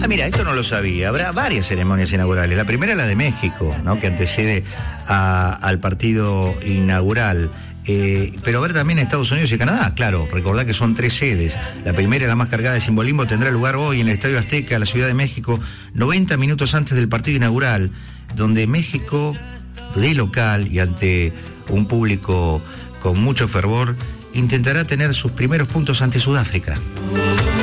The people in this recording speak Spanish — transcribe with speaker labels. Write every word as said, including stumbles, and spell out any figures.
Speaker 1: Ah, mira, esto no lo sabía. Habrá varias ceremonias inaugurales. La primera es la de México, ¿no? Que antecede a, al partido inaugural. Eh, pero habrá también Estados Unidos y Canadá, claro. Recordá que son tres sedes. La primera, la más cargada de simbolismo, tendrá lugar hoy en el Estadio Azteca, la Ciudad de México, noventa minutos antes del partido inaugural, donde México, de local y ante un público con mucho fervor, intentará tener sus primeros puntos ante Sudáfrica.